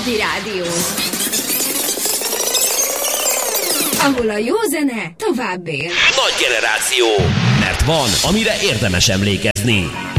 Családi Rádió. Ahol a jó zene tovább él. Nagy generáció, mert van, amire érdemes emlékezni.